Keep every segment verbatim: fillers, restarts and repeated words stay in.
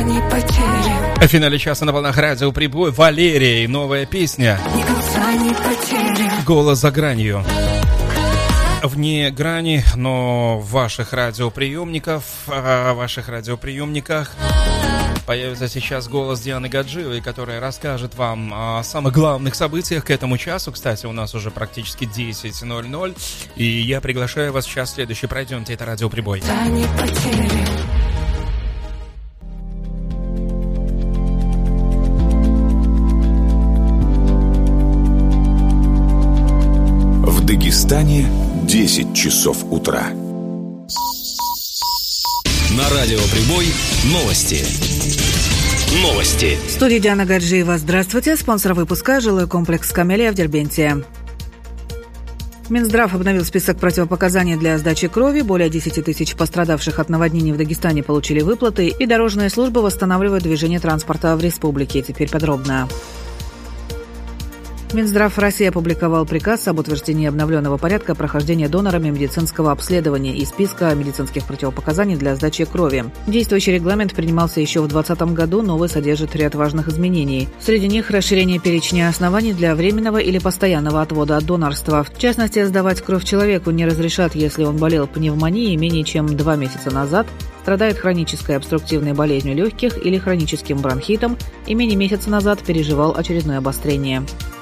не потерян. В финале часа на волнах радио «Прибой» Валерий, новая песня. Никогда не потерян. «Голос за гранью». Вне грани, но в ваших радиоприемниках, в ваших радиоприемниках появится сейчас голос Дианы Гаджиевой, которая расскажет вам о самых главных событиях к этому часу. Кстати, у нас уже практически десять ноль ноль, и я приглашаю вас в час следующий. Пройдемте, это радио «Прибой». Да не потерян. В Дагестане десять часов утра. На радио «Прибой» новости. Новости. В студии Диана Гаджиева. Здравствуйте. Спонсор выпуска – жилой комплекс «Камелия» в Дербенте. Минздрав обновил список противопоказаний для сдачи крови. Более десять тысяч пострадавших от наводнений в Дагестане получили выплаты, и дорожные службы восстанавливают движение транспорта в республике. Теперь подробно. Минздрав России опубликовал приказ об утверждении обновленного порядка прохождения донорами медицинского обследования и списка медицинских противопоказаний для сдачи крови. Действующий регламент принимался еще в двадцать двадцатом году, новый содержит ряд важных изменений. Среди них расширение перечня оснований для временного или постоянного отвода от донорства. В частности, сдавать кровь человеку не разрешат, если он болел пневмонией менее чем два месяца назад, страдает хронической обструктивной болезнью легких или хроническим бронхитом и менее месяца назад переживал очередное обострение.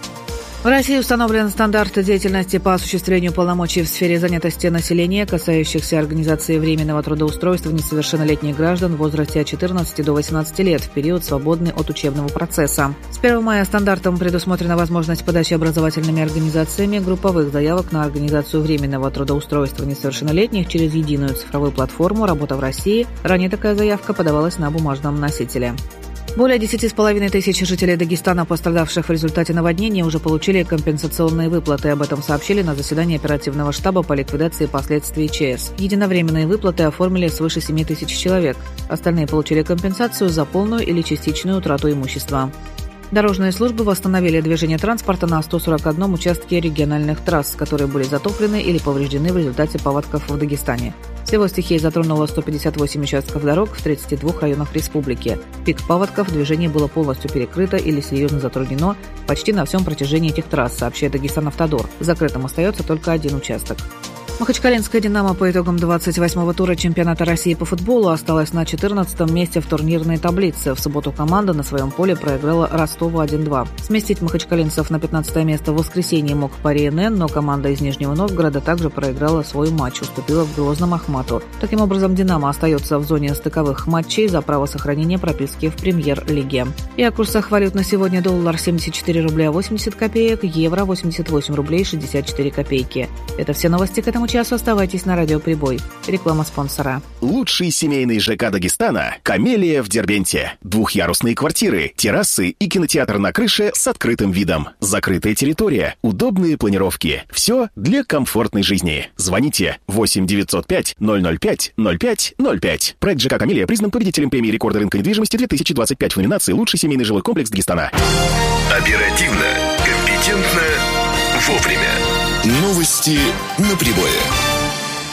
В России установлен стандарт деятельности по осуществлению полномочий в сфере занятости населения, касающихся организации временного трудоустройства несовершеннолетних граждан в возрасте от четырнадцати до восемнадцати лет в период, свободный от учебного процесса. С первого мая стандартом предусмотрена возможность подачи образовательными организациями групповых заявок на организацию временного трудоустройства несовершеннолетних через единую цифровую платформу «Работа в России». Ранее такая заявка подавалась на бумажном носителе. Более десяти с половиной тысяч жителей Дагестана, пострадавших в результате наводнения, уже получили компенсационные выплаты. Об этом сообщили на заседании оперативного штаба по ликвидации последствий ЧС. Единовременные выплаты оформили свыше семи тысяч человек. Остальные получили компенсацию за полную или частичную утрату имущества. Дорожные службы восстановили движение транспорта на ста сорока одном участке региональных трасс, которые были затоплены или повреждены в результате паводков в Дагестане. Всего стихия затронула сто пятьдесят восемь участков дорог в тридцати двух районах республики. В пик паводков движение было полностью перекрыто или серьезно затруднено почти на всем протяжении этих трасс, сообщает Дагестанавтодор. Закрытым остается только один участок. Махачкалинская «Динамо» по итогам двадцать восьмого тура чемпионата России по футболу осталась на четырнадцатом месте в турнирной таблице. В субботу команда на своем поле проиграла Ростову один-два. Сместить махачкалинцев на пятнадцатое место в воскресенье мог Пари эн эн, но команда из Нижнего Новгорода также проиграла свой матч, уступила в Грозном Ахмату. Таким образом, «Динамо» остается в зоне стыковых матчей за право сохранения прописки в премьер-лиге. И о курсах валют на сегодня: доллар семьдесят четыре рубля восемьдесят копеек, евро восемьдесят восемь рублей шестьдесят четыре копейки. Это все новости к этому часу. Оставайтесь на радио «Прибой». Реклама спонсора. Лучший семейный ЖК Дагестана – «Камелия» в Дербенте. Двухъярусные квартиры, террасы и кинотеатр на крыше с открытым видом. Закрытая территория, удобные планировки. Все для комфортной жизни. Звоните восемь девятьсот пять ноль ноль пять ноль пять ноль пять. Проект ЖК «Камелия» признан победителем премии рекорда рынка недвижимости две тысячи двадцать пять в номинации «Лучший семейный жилой комплекс Дагестана». Оперативно, компетентно, вовремя. Новости на Прибое.